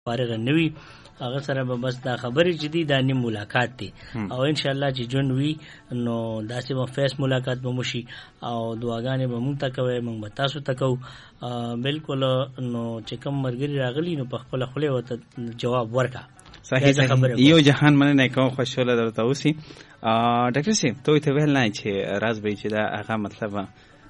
فارغ نه وي هغه سره به بس دا خبرې چې دي دا نیم ملاقات دی او ان شاء الله چې جون وي نو داسې به فیس ملاقات به مشي او دعاګانې به مونږ ته کوي مونږ به تاسو ته کوو بالکل نو چې کوم مرګري راغلی نو په خپل خله وته جواب ورکا صحیح یو جهان مننه کوم خوشاله درته اوسي ډاکټر سي ته ویل نه چې راز به چې دا هغه مطلب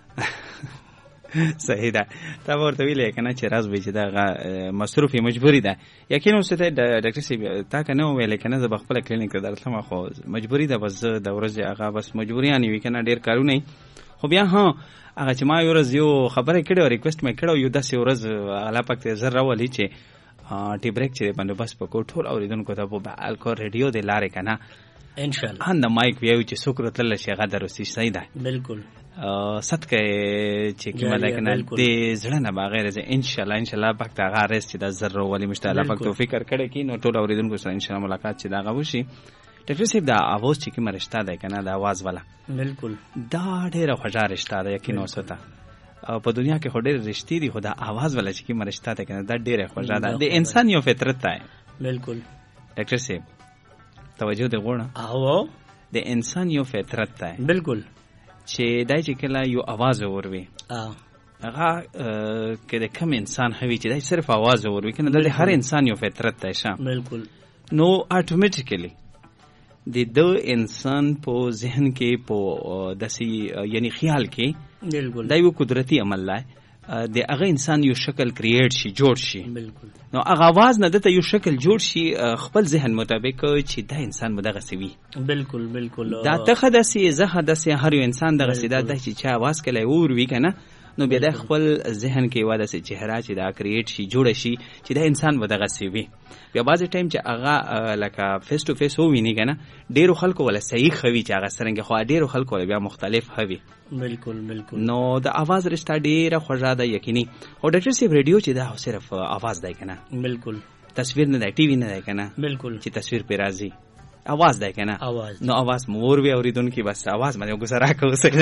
صحیح ده تا ورته ویلې کنه چې راز به چې دا مصروفي مجبوری ده یقینا اوس ته ډاکټر سی تا کنه ویلې کنه د خپل کلینیک ته درته خو مجبوری ده بس د ورځې هغه بس مجبوریانی وی کنه ډیر کارونه خو بیا ها هغه چې ما یو ورځ یو خبره کړې ریکوست مې کړو یو داسې ورځ الله پاک ته زر راولي چې ټی بریک چې باندې بس په کوټول اوریدونکو ته په الکو ریډیو د لارې کنه ان شاء الله ان مایک ویو چې سکرت الله شي غدر وسی صحیح ده بالکل صدقه چې کی ملکنه دې زړه نه بغیر زه ان شاء الله پاک ته غارس چې د زر ولی مشتاله پاک تو فکر کړي کی نو ټول اوریدونکو سره ان شاء الله ملاقات چې دا غوشي ډاکټر صاحب دا اواز چې کی مرشته ده کنه دا आवाज والا بالکل دا ډیره خوشاله رشتہ ده یقینا وسته په دنیا کې خو ډېر رښتې دي خو دا आवाज ولا چې کی مرشته ده کنه دا ډیره خوشاله ده د انسان یو فطرت ده بالکل ډاکټر صاحب توجه دې غواړم او د انسان یو فطرت ده بالکل چې دای چې کله یو आवाज اوروي هغه کې د کوم انسان هوي چې دای صرف आवाज اوروي کنه د هر انسان یو فطرت ده شه بالکل نو اتوماتیکلی د انسان په ذهن کې په داسي یعنی خیال کې بالکل دا یو قدرتي عمل لای د هغه انسان یو شکل کریټ شي جوړ شي بالکل نو هغه आवाज نه دته یو شکل جوړ شي خپل ذهن مطابق چې دا انسان مدغه سوي بالکل بالکل دا تخدسي زه دسي هر یو انسان دغه سیدا د چې आवाज کله اور وی کنه نو بیا د خپل ذهن کې واده سي چهره چې دا کریټ شي جوړ شي چې دا انسان مدغه سوي بیا بعض ټایم چې هغه لکه فیس ټو فیس وویني کنه ډیرو خلکو ولا صحیح خوي چې هغه سرنګ خو ډیرو خلکو ولا بیا مختلف خوي بالکل بالکل نو د आवाज رشتہ ډیره خوږه ده یقیني او ډاکټر صاحب ریډیو چې دا صرف आवाज دی کنه بالکل تصویر نه دی ټي وي نه دی کنه بالکل چې تصویر په راځي आवाज دی کنه نو आवाज مور وی اوریدونکو بس आवाज باندې گزاره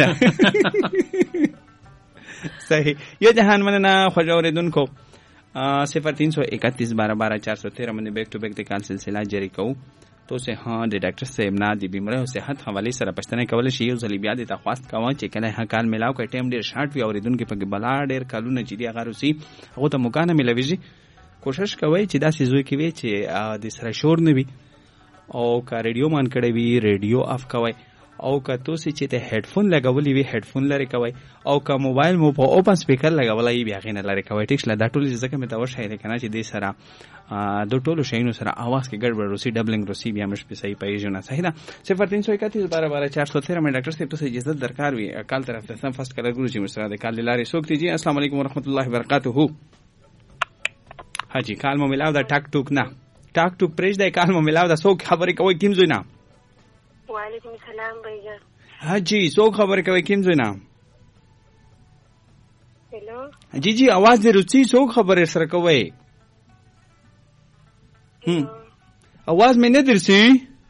کوي صحیح یو جهان مننه خوږ اوریدونکو 0331 12 12 413 باندې بیک ټو بیک د کال سلسله جاری کوو تو سے हाँ د ډاکټر صاحب نه د بیماری او صحت حواله سره پښتنه کول شي یو ځلی بیا د تخواست کوم چې کله ها کال ملاو کوي ټیم ډیر شارټ وی اوریدونکو په بلا ډیر کالونه چې دی هغه روسي هغه ته مکانه ملويږي کوشش کوي چې دا سيزوي کوي چې د سره شور نه وي او کا ریډیو مان کړي وي ریډیو اف کوي او که تاسو چې ته هډفون لګولې وي هډفون لري کوي او که موبایل مو په اوپن سپیکر لګولای بیا غینه لري کوي ټیکس لا دا ټول ځکه مې دا وښه دی کنه چې د سره د ټولو شینو سره आवाज کې ګډوډ روسي ډبلنګ روسي بیا مش په صحیح پیژنه نه صحیح ده 0331 12 12 413 مې ډاکټر صاحب ته اجازه درکار وي کال طرف ته سم فرست کله ګورو چې مسره د کال لاري سوکتي جی السلام علیکم ورحمت الله وبرکاتہ حاجی کال مو ملاو دا ټاک ټوک نه ټاک ټوک پرېج دا کال مو ملاو دا سوک خبرې کوي کیم زوینا وعلیکم السلام بھائی حاجی سوک خبرې کوي کیم زوینا हेलो जी जी आवाज दे रुचि सो खबर है सर कवे आवाज में ने दिरसी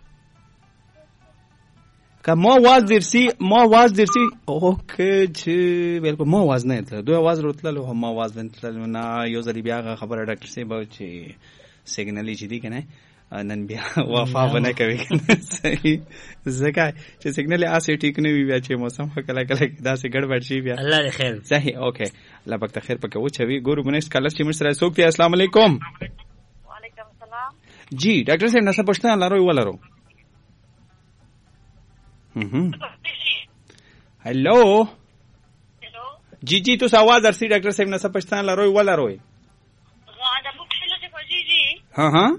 का मो आवाज दिरसी ओके जी बिल्कुल मो आवाज नहीं था दो आवाज रोतला हम आवाज नहीं ना यो जरी बिया खबर डॉक्टर से बहुत सिग्नल जी दी कने नन बिया वफा बने कोي सही زکه چې سیګنل اسې ټیک نه وي بیا چې موسم کله کله داسې ګډوډ شي بیا الله دې خیر صحیح اوکے الله پاک ته خیر پکې وچوي ګورو منیس کالر چې مشره سوک ته السلام علیکم وعلیکم السلام جی ډاکټر صاحب نسه پښتنه لارو ولرو हेलो जी जी तो आवाज अर्सी डॉक्टर साहब नसा पछतान ला रोई वाला रोई हाँ हाँ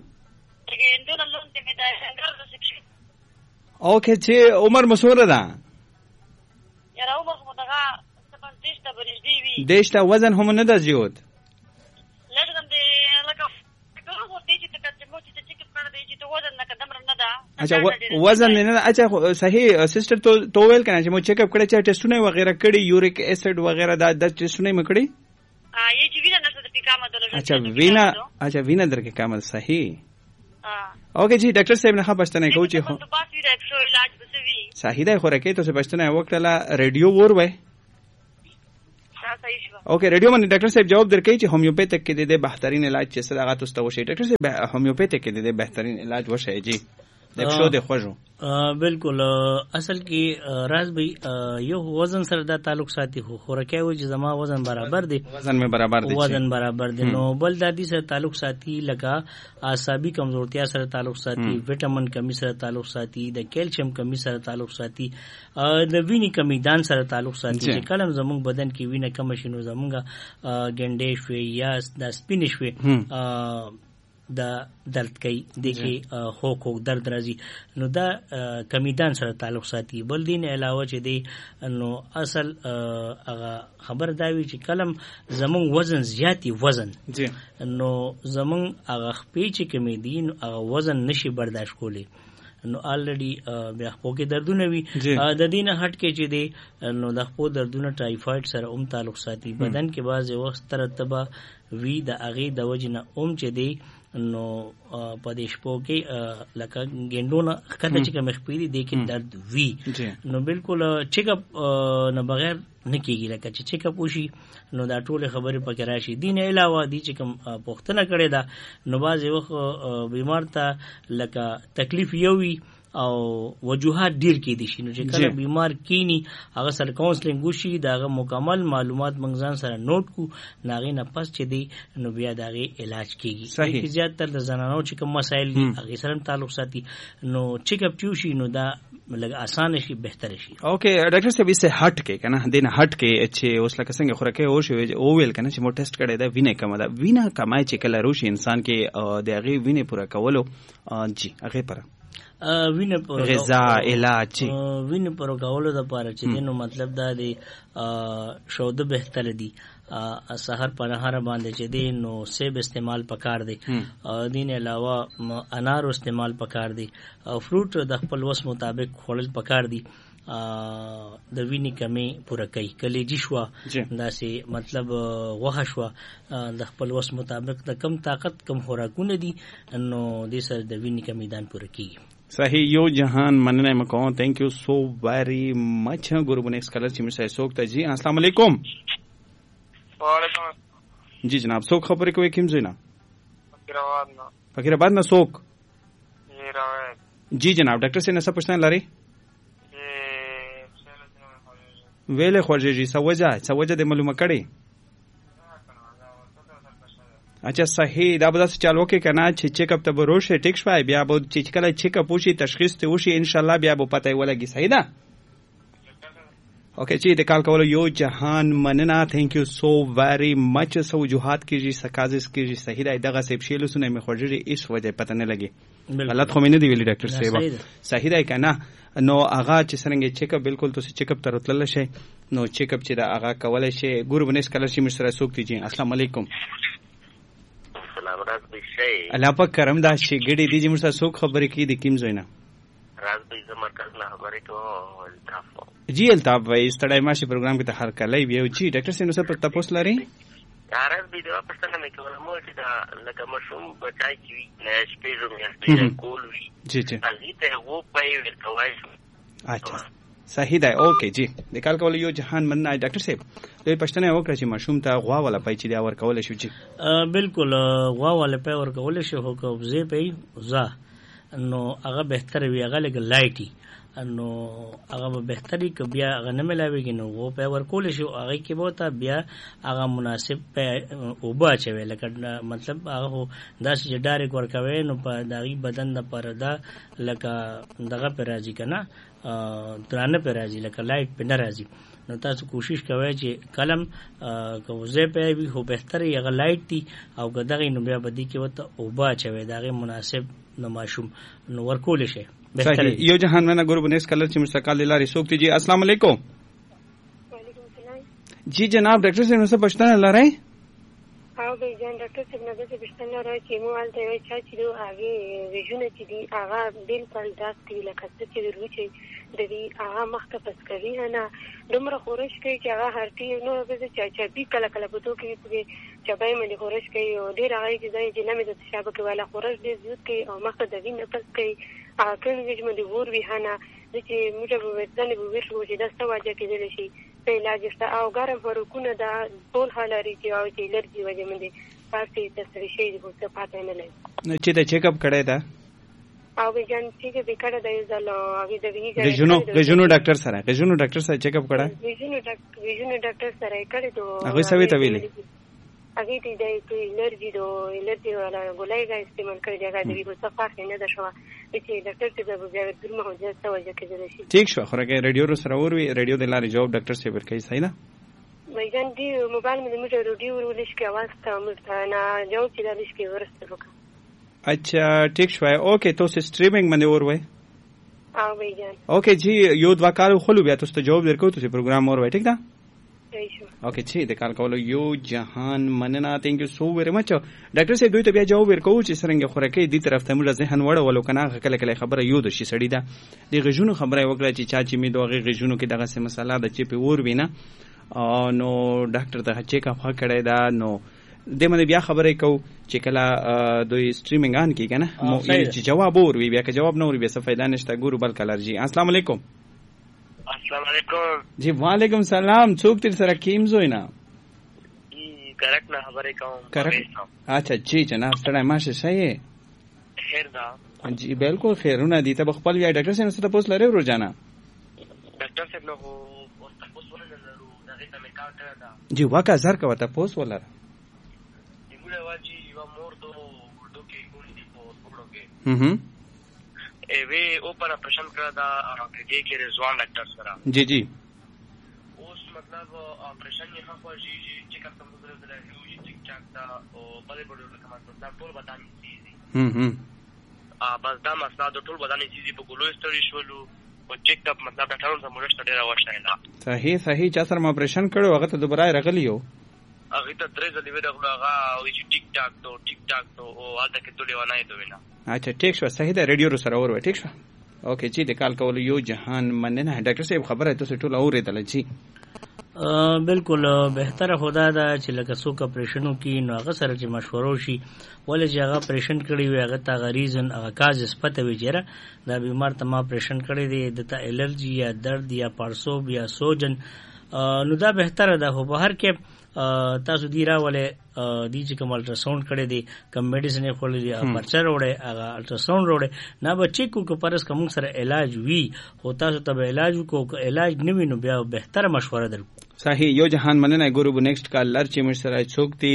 ओके छे उमर मसूर दा यार उमर मदगा 70 ता बरिश दी देश ता वजन हम न दा जियोत लजन दे लगा करो होती जी तक मोची ते चिक कर दे जी तो वजन न कदम न दा अच्छा वजन ने अच्छा सही सिस्टर तो टोवेल कना چې مو چیک اپ کړی چې ټیسټونه وغیرہ کړی یوریک ایسډ وغیرہ دا ټیسټونه مکړی یہ جی وینا نسد پیکامه دل अच्छा وینا درکې کامل صحیح اوکے جی ډاکټر صاحب نه پښتنه کوم چې هو صحیح ده خو راکې ته پښتنه وکړه ریډیو ور وای صحیح شو. اوکې ریډیو باندې ډاکټر صاحب جواب درکړي چې هومیوپیتک کې د بهترین علاج چې څه هغه تاسو ته وشي. ډاکټر صاحب هومیوپیتک کې د بهترین علاج وشي جی د پښو د خوږو بالکل اصل کې راز به یو وزن سره دا تعلق ساتي خو خوراکي و چې زما وزن برابر دی وزن برابر دی نو بل د دې سره تعلق ساتي لکه اعصابي کمزورتیا سره تعلق ساتي وټامین کمی سره تعلق ساتي د کیلشیم کمی سره تعلق ساتي د وینې کمی دان سره تعلق ساتي چې کله زموږ بدن کې وینه کم شي نو زموږ ګنډې شوي یا د سپین شوي دا درد کوي دغه هوکو درد راځي نو دا کمیدان سره تعلق ساتي. بل دین علاوه چې دی نو اصل هغه خبر دا وی چې کلم زمون وزن زیاتی وزن نو زمون هغه خپې چې کمیدین هغه وزن نشي برداشت کولی نو الریډي بیا خپل کې دردونه وي د دینه هټ کې چې دی نو د خپل دردونه ټایفاید سره تعلق ساتي. بدن کې بعض وخت ترتبه وی د اغه د وجنه چې دی نو په دې شپو کې لکه ګندونه خطه چې کوم خپېری دی کې درد وی نو بالکل چیک اپ نه بغیر نه کیږي لکه چې چیک اپ وشي نو دا ټول خبرې پکې راشي. دین علاوه دي چې کوم پوښتنه کړې ده نو بعض وخت بیمار ته لکه تکلیف یوي او وجوهات ډیر کې دي شي نو چې کله بیمار کینی هغه سره کاونسلینګ وشي داغه مکمل معلومات منځان سره نوٹ کو ناغې نه پس چې دی نو بیا داغه علاج کیږي. چې زیات تر د زنانو چې کوم مسائل دي هغه سره تعلق ساتي نو چیک اپ چوشي نو دا لږ آسان شي بهتر شي. اوکې ډاکټر صاحب یې هټ کې کنه دینه هټ کې چې اوس لکه څنګه خوراکي او شی او ویل کنه چې مو ټیسټ کړی دا وینه کم ده وینه کمای چې کله روشي انسان کې د هغه وینه پورا کولو جی هغه پر وینه پر غذا علاج وینه پر کولو د پاره چې دینو مطلب دا دی شوده بهتر دی سحر په نهار باندې چې دی نو سیب استعمال پکار دی دین علاوه انار استعمال پکار دی فروټ د خپل وس مطابق خوړل پکار دی د وینې کمی پوره کوي. کلیجی شو داسې مطلب غوښه شو د خپل وس مطابق د کم طاقت کم خوراکونه دي نو د سر د وینې کمی دان پوره کوي. صحیح یو جهان مننه مکو تھینک یو سو ویری مچ ګورو نیکسٹ کلر چې مشه سوک ته جی السلام علیکم. وعلیکم جی جناب سوک خبرې کوي کوم ځای نه فقیرآباد نه سوک جی جناب ډاکټر سے نسه پوښتنه لري ویلې خوږیږي سوجه د معلومه کړي اچھا صحیح دا به تاسو چالو کې کنه چې چیک اپ ته بروشه ټیک شوای بیا به چې کله چیک اپ وشي تشخیص ته وشي ان شاء الله بیا به پته ولګي. صحیح ده اوکې چې د کال کولو یو جهان مننه تھینک یو سو ویری مچ سو وجوهات کیږي سکازس کیږي. صحیح ده دغه سیب شیلو سونه می خوږی ایس وجه پته نه لګي غلط خو مې نه دی ویلي ډاکټر صاحب. صحیح ده کنه نو هغه چې څنګه چیک اپ بالکل تاسو چیک اپ تر تلل شي نو چیک اپ چې دا هغه کولای شي ګورو بنس کلر شي مشره سوک دي. السلام علیکم. الله پاک کرم دا شي ګډي دي چې مرسته سوک خبرې کوي د کیم زوینه راز به زما کله خبرې کوو الطاف جی الطاف وای ستړی ماشي پروګرام کې ته هر کله ویو جی ډاکټر سینو سره تاسو لري راز به دا پښتنه مې کوله مو چې دا لکه مشوم بچای کی نه شپږم یا شپږم کول وی جی جی ازي ته وو پای ورکوای اچھا صحیح ده اوکې جی د کال کول یو جهان مننه ډاکټر صاحب دوی پښتنه وکړه چې مشوم ته غوا ولا پای چې دا ور کول شي جی بالکل غوا ولا پای ور کول شي هو کو زه پای زا نو هغه بهتر وی هغه لګ لایټي نو هغه بهتري ک بیا هغه نه ملاويږي نو وو پای ور کول شي هغه کې بوته بیا هغه مناسب په او باچوي لکه مطلب هغه داس چې ډایرک ور کوي نو په دغه بدن د پردا لکه دغه پر راځي کنه درانه پر راځي لکه لایټ په ناراضي نو تاسو کوشش کوئ چې کلم کوزه په وی هو بهتري هغه لایټ دي او دغه نو بیا بدی کې وته او باچوي دغه مناسب نماشوم نو ورکول شي بهتر یو جهان منه ګورو بنس کلر چې مستقل لاري سوک دي. السلام علیکم. وعلیکم السلام جی جناب ډاکټر صاحب نو څه پښتنه لري او به جان ډاکټر صاحب نه څه پښتنه لري چې مو حالت وي چې دوه هغه ویژونه چې دي هغه بالکل داسې لکه چې ورچې د دې هغه مخته پس کوي نه دومره خورش کوي چې هغه هرتي نو به چې بي کله کله په تو کې چې به مې خورش کوي او ډیر هغه چې ځای چې لمه د شابه کې ولا خورش دې زیات کوي او مخته د وینې پس کوي هغه کوي چې مې ور وی هنه چې موږ به ځنه به وښو چې دا څه واجه کېدل شي ورته علاج شته او ګرم خوراکونه دا ټول حالاري چې او چې الرجي وجه باندې پاتې تسری شي د څه پاتې نه لګي چې دا چیک اپ کړی دا او به جان چې به کړه د یو ځل او د غژونو ډاکټر سره چیک اپ کړه غژونو ډاکټر سره کړی ته هغه سوي ته ویلي هغه دې د الرجي ولا ګولایګه استعمال کړی دا د ویګو صفه نه ده شو چې ډاکټر ته به بیا درمه هوځه توجه کړی شي ٹھیک شو خورګه ریډیو سره وروي ریډیو د لارې جواب ډاکټر سی ورکړي صحیح ده وای جان دی موبایل مې موږ ریډیو ورولش کې आवाज ته موږ نه جواب چې دالش کې ورسته وکړه अच्छा ٹھیک شو اوکے تو سټریمینګ باندې وروي او وای جان اوکے جی یو دوا کار خلو بیا تاسو ته جواب درکو تاسو پروګرام وروي ٹھیک ده اوکے جی د کال کولو یو جهان مننه ثانک یو سو ویری مچ ډاکټر صاحب دوی ته بیا جواب ورکو چې څنګه خورکې دي طرف ته موږ ذهن وړو ولو کنه کله کله خبره یو د شي سړی ده د غژونو خبره وکړه چې چا چې می دوغه غژونو کې دغه سم مسله د چې په ور وینه نو ډاکټر ته چیک اپ کړی دا نو د منه بیا خبرې کو چې کله دوی سټریمینګ ان کې کنه مو چې جواب وروي بیا که جواب نه وروي بیا څه فائدہ نشته ګورو بل کلرجی السلام علیکم السلام علیکم جی وعلیکم سلام څوک تر سره کیم زوینا کریکټ نه خبرې کوم اچھا جی جناب ستړی ماشه صحیح خیر دا جی بالکل خیرونه دي ته خپل یا ډاکټر صاحب څخه تاسو لري روزانه ډاکټر صاحب نو تاسو ولر دغه ته مې کار کړی دا جی واکه زر کا وته پوس ولر دیګوله واجی و مور دو ورډو کې ګونډي په وړو کې وی اوپن آپریشن کړه دا کې کې رضوان ډاکټر سره جی جی اوس مطلب آپریشن یې خو شي چې کوم څه درته یو چې چاک دا او بل بل کوم څه ټول بدن سي بس دا مسله د ټول بدن سي په ګلو استوري شولو او چیک اپ مطلب ډاکټرونو ته مرسته ډیره وشایله صحیح چا سره آپریشن کړو هغه ته دوباره رغلیو هغه ته درې ځلې ویډغلو هغه چې ټیک ټاک او هغه کې ټول ونه دی وینا اچھا ٹھیک شو صحیح ده ریډیو سره وروي ٹھیک شو اوکے جی د کال کول یو جهان مننه ډاکټر صاحب خبره ته ټول اوریدل جی بالکل بهتره خدا دا چې لکه څوک اپریشنو کې نو هغه سره چې مشورو شي ولې چې هغه اپریشن کړی وي هغه تا غریزن هغه کاز سپته وي چیرې دا بیمار ته ما اپریشن کړی دی د تا الرجی یا درد یا پارسوب یا سوجن نو دا بهتره ده خو بهر کې تاسو دی راولې دی چې کوم الټراساوند کړی دی کوم میډیسن یې خولې دی پرچر وړي هغه الټراساوند وړي نه بچی کو پرس کوم سره علاج وی خو تاسو ته علاج کو علاج نه وینو بیا بهتره مشوره درکو صحیح یو جهان مننه ګورو نیکسٹ کالر چې مش سره څوک دی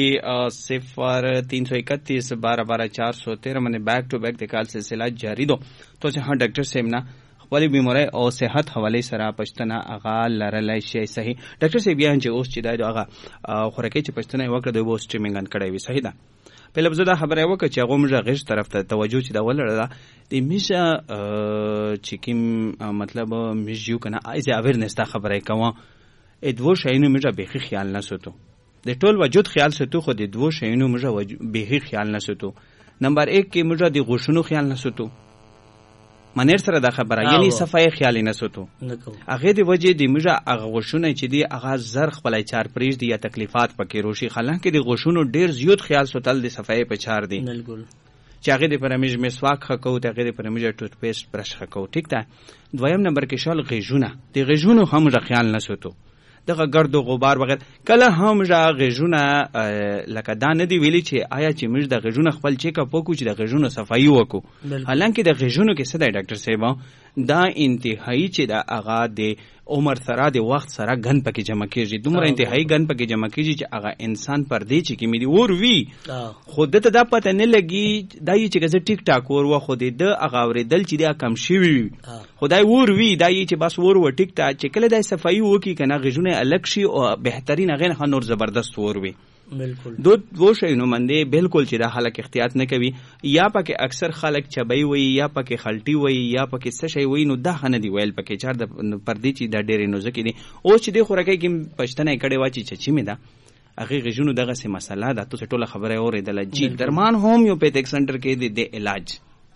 0331 12 باندې بیک ټو بیک د کال سلسله جاری دو تو چې ها ډاکټر سیمنا خپل بیماری او صحت حواله سره پښتنه اغا لرلای شي صحیح ډاکټر سی بیان چې اوس چې دا اغا خورکې چې پښتنه وکړه د وو سټریمینګ ان کړی وي صحیح ده په لبزه دا خبره وکړه چې هغه موږ غږ طرف ته توجه چې دا ولړه د میشه چې کوم مطلب میجو کنه ایز اویرنس تا خبره کوم ادوو شینو موږ به خیال نه ساتو د ټول وجود خیال ساتو خو د دوو شینو موږ به خیال نه ساتو نمبر 1 کې موږ د غوښونو خیال نه ساتو منیر سره دا خبره یعنی صفای خیال نه ساتو هغه د وجه د موږ هغه غوښونه چې دی هغه زر خپلای چار پریز دی یا تکلیفات پکې روشي حالانکه د غوښونو ډیر زیات خیال ساتل د صفای په چار دی بالکل چې هغه د پرمیج مسواک خکو ته هغه د پرمیج ټوت پیسټ برش خکو ټیک ده دویم نمبر کې شال غیژونه د غیژونو هم خیال نه ساتو دغه ګرد او غبار وغیرہ کله هم غیژونه لکه دا نه دی ویلي چې آیا چې موږ د غیژونو خپل چیک اپ وکړو چې د غیژونو صفایي وکړو حالانکه د غیژونو کې څه دی ډاکټر صاحب دا انتهایی چې دا هغه د عمر سره د وخت سره غن پکې جمع کیږي دومره انتهایی غن پکې جمع کیږي چې هغه انسان پر دی چې کې مې ور وی خود ته دا پته نه لګي دای چې ګزه ټیک ټاک ور و خود د هغه ورېدل چې دا کم شي وي خدای ور وی دای چې بس ور و ټیک ټاک چې کله دای صفایي وکي کنه غژونه الګ شي او بهترین غن نور زبردست ور وی بالکل دو شینو منده بالکل چې دا خلک احتیاط نه کوي یا پکې اکثر خلک چبای وي یا پکې خلټي وي یا پکې څه شي وي نو دا خنه دی ویل پکې چار د پردي چې دا ډېر نو ځکه دي او چې د خورکې کې پښتنه کړي واچي چې مې دا هغه غژونو دغه سه مسله ده ته ټوله خبره اورېدل جی درمان هومیوپیتھک سنټر کې د علاج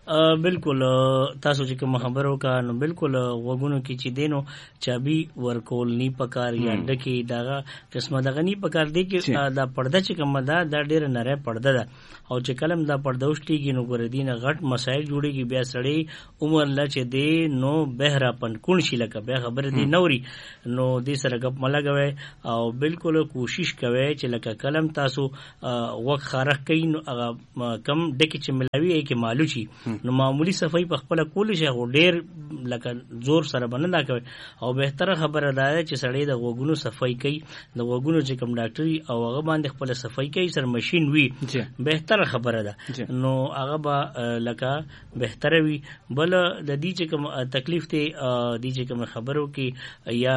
بالکل تاسو چې کوم خبرو کا نو بالکل وګونو کې چې دینو چابي ورکول نی پکار یا ډکی داغه قسمه دغه نی پکار دی کې دا پرده چې کوم دا ډېر نری پرده ده او چې کلم دا پرده وشتيږي نو ګور دینه غټ مسایل جوړيږي بیا سړی عمر لا چې دی نو بهرا پن کون شي لکه بیا خبر دی نوري نو دې سره غپ ملګوي او بالکل کوشش کوي چې لکه کلم تاسو وق خارخ کین هغه کم ډکی چې ملاوي کې مالو شي نو معمولی صفائی په خپل کول شي غو ډیر لکه زور سره بنندا کوي او بهتره خبره ده چې سړی د غوګونو صفائی کوي د غوګونو چې کوم ډاکټري او هغه باندې خپل صفائی کوي سر ماشين وي بهتره خبره ده نو هغه به لکه بهتره وي بل د دې چې کوم تکلیف ته د دې چې کوم خبرو کې یا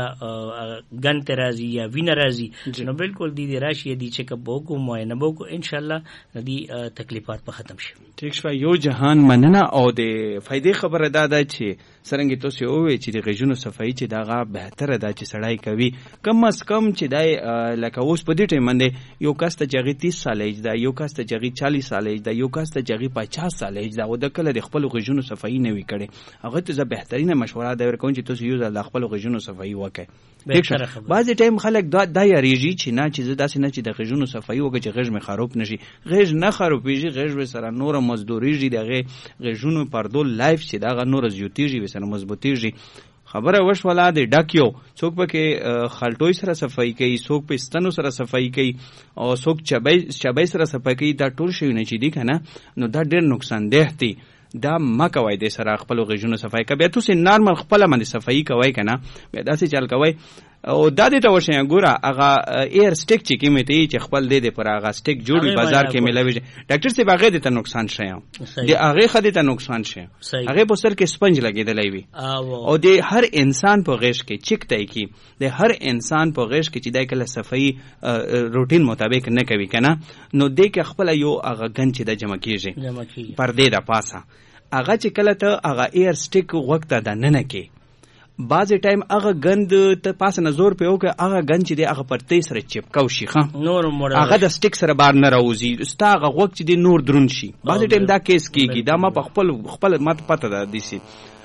ګن ترازی یا وین رازی نو بالکل دې راشي دې چې کوم بوکو معاینه بوکو ان شاء الله دې تکلیفات په ختم شي. ٹھیک شو یو جهان مننه او د فائدې خبره ده چې سرنګ تاسو وې چې د غږونو صفائی چې داغه بهتره ده چې سړی کوي کم از کم چې دای لکه اوس په دې ټیم باندې یو کس ته جګی 30 سال ایج ده یو کس ته جګی 40 سال ایج ده یو کس ته جګی 50 سال ایج ده او د کله د خپل غږونو صفائی نه وی کړي هغه ته بهترینه مشوره ده ورکوم چې تاسو یو ځل خپل غږونو صفائی وکړئ. بعضی ټایم خلک دا یریږي چې نه چې داسې نه چې د غږونو صفائی وکړي چې غږ می خراب نشي غږ نه خرابېږي غږ سره نور مزدوریږي دغه غږونو پردو لایف چې دا نور زیاتېږي وسره مضبوطېږي. خبره وشوله د ډاکیو څوک پکې خلټوي سره صفائی کوي څوک په ستنو سره صفائی کوي او څوک چبای سره صفائی کوي دا ټول شی نه چې دی کنه نو دا ډېر نقصان ده دی دا ما کوي د سره خپل غږونو صفائی کوي تاسو نارمل خپل باندې صفائی کوي کنه بیا داسې چل کوي او دا دې ته وښه ګوره هغه ایر سټیک چې کیمته چې خپل دې پر هغه سټیک جوړي بازار کې ملوي ډاکټر سی باغې دې ته نقصان شي دی هغه خدي ته نقصان شي هغه په سر کې سپنج لګیدلای وي او دې هر انسان په غیش کې چیک تای کی د هر انسان په غیش کې چې دای کله صفائی روټین مطابق نه کوي کنه نو دې کې خپل یو هغه غن چې د جمع کیږي پردې د پاسه هغه چې کله ته هغه ایر سټیک وخت د نه کې بعض ټایم هغه غند ته پاس نه زور په وکه هغه غند چې دی هغه پرتې سره چپکاو شي نور هغه د سټیک سره بار نه راوځي ستا هغه وخت چې دی نور درون شي بعض ټایم دا کیس کیږي دا ما په خپل مت پته ده دي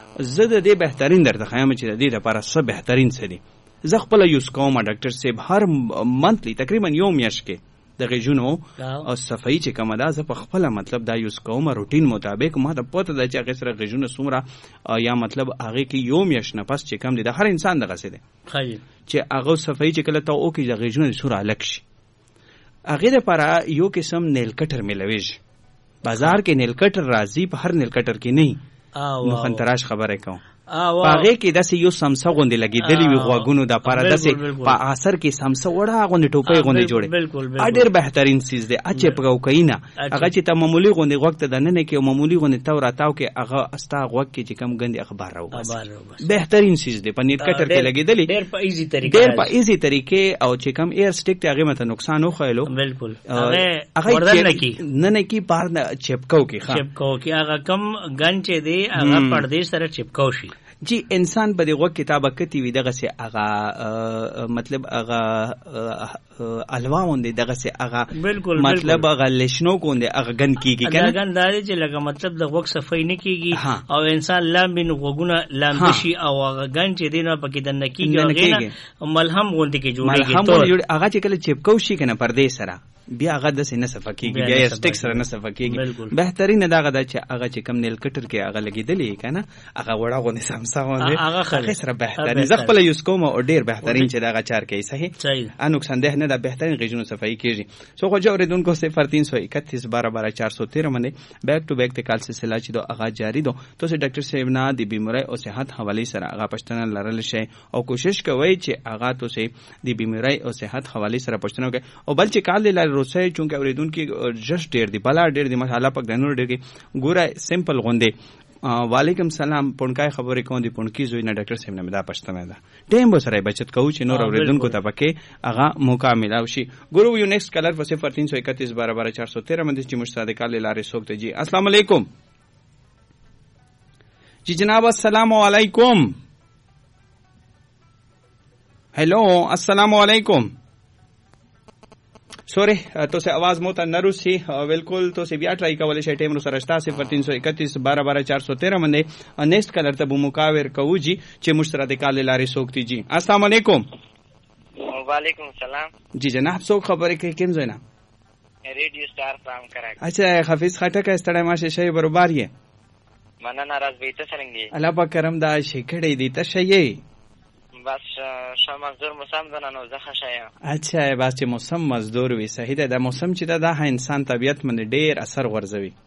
زه د دې بهترین درته خیام چې د دې لپاره څه بهترین څه دي زه خپل یوز کوم ډاکټر صاحب هر منثلی تقریبا یو میاشت کې د غږونو او صفائی چې کومه ده زه په خپل مطلب دا یوز کوم روټین مطابق ما ته پته ده چې هغه سره غږونو څومره یا مطلب هغه کې یو میاشت نه پس چې کم دي د هر انسان دغه څه ده چې هغه صفائی چې کله ته او کې د غږونو سوره الګ شي هغه لپاره یو قسم نیل کټر ملويږي بازار کې نیل کټر راځي په هر نیل کټر کې نه نو خنتراش خبره کوم پاغه کې داسې یو سمسه غوندې لګېدلې وي غوږونو د پاره داسې په اثر کې سمسه وړه غوندې ټوپۍ غوندې جوړې ډېر بهترین چیز دی اچې پکاو کینا هغه چې ته معمولی غوندې وخت د نه کې معمولی غوندې تو راتاو کې هغه استا غوږ کې چې کم غندې اخبار راو بهترین چیز دی په نیټ کټر کې لګېدلې ډېر په ایزي طریقې او چې کم ایر سټیک ته هغه مته نقصان وخایلو بالکل هغه نه کې بار چپکاو کې هغه کم غن چې دی هغه پردې سره چپکاو شي جی انسان په دغه کتابه کتی وی دغه سي هغه مطلب هغه الواون دی دغه سي هغه مطلب هغه لشنو کوندې هغه غن کیږي کنه غن داري چې لکه مطلب د وخت صفای نه کیږي او انسان لامبین وګونه لامبشي او هغه غن چې دینه پکې د نکیږي هغه ملهم غوندې کې جوړیږي هغه چې کله چپکو شي کنه پردې سره بیا هغه د سینه صفکیږي بیا سټیک سره نه صفکیږي بهترین دغه د چې هغه چې کم نیل کټر کې هغه لګیدلې کنه هغه وړه غونې سمسا غونې هغه سره بهترین زغپل یوز کوم او ډیر بهترین چې دغه چار کوي صحیح ان نقصان ده نه د بهترین غږونو صفائی کیږي سو خو جوړیدونکو 0331 12 413 باندې بیک ټو بیک ته کال سلسله چې دو هغه جاری دو تو سه ډاکټر صاحب نه د بیماری او صحت حواله سره هغه پښتنه لرل شي او کوشش کوي چې هغه تو سه د بیماری او صحت حواله سره پښتنه کوي او بل چې کال روسي چونکه اوریدونکو جست ډیر دی بلا ډیر دی مشاله پک دنور ډیر کی ګوره سمپل غوندې وعلیکم سلام پونکای خبرې کوم دی پونکی زوی نه ډاکټر صاحب نه دا پښتنه ده ټیم به سره بچت کوو چې نور اوریدونکو ته پکې هغه موقع ملاوي شي ګورو یو نیکسٹ کلر په 0331 12 413 باندې چې مشتاق کال لارې سوکته جی السلام علیکم جی جناب السلام علیکم هلو السلام علیکم سوري تاسو आवाज مو ته نروسي بالکل تاسو بیا ټرای کولای شئ ټیم رو سره 0331 12 413 باندې نیکسټ کلر ته بو مکاور کوجی چې مشترا د کال لارې سوکتی جی. السلام علیکم. وعلیکم السلام. جی جناب څوک خبرې کوي کوم ځای نه؟ ریډیو سٹار فرام کراچی. اچھا حافظ خټک ستړی ماشه شی برابر یې مننه راز بیت سرنګي الله پاک کرم دا شکړې دي ته شی بس شام مزدور موسم دنه نو زخه شیا. اچھا بس چې موسم مزدور وي صحیح ده د موسم چې دا انسان طبيعت باندې ډېر اثر ورزوي.